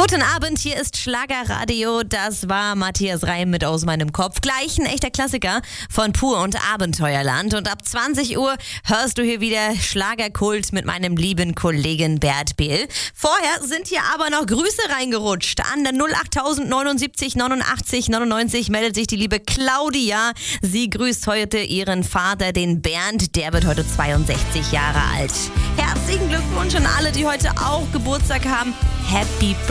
Guten Abend, hier ist Schlagerradio. Das war Matthias Reim mit Aus meinem Kopf. Gleich ein echter Klassiker von Pur und Abenteuerland. Und ab 20 Uhr hörst du hier wieder Schlagerkult mit meinem lieben Kollegen Bert Behl. Vorher sind hier aber noch Grüße reingerutscht. An der 08000 79 89 99 meldet sich die liebe Claudia. Sie grüßt heute ihren Vater, den Bernd. Der wird heute 62 Jahre alt. Herzlichen Glückwunsch an alle, die heute auch Geburtstag haben. Happy Birthday.